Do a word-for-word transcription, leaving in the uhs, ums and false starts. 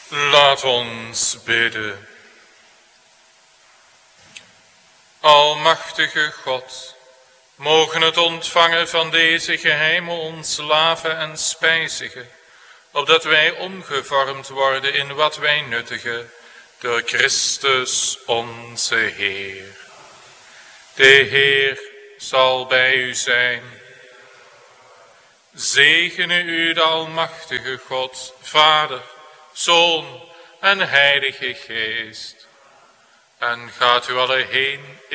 Laat ons bidden. Almachtige God, mogen het ontvangen van deze geheimen ons laven en spijzigen, opdat wij omgevormd worden in wat wij nuttigen, door Christus onze Heer. De Heer zal bij u zijn. Zegene u de almachtige God, Vader, Zoon en Heilige Geest. En gaat u alle heen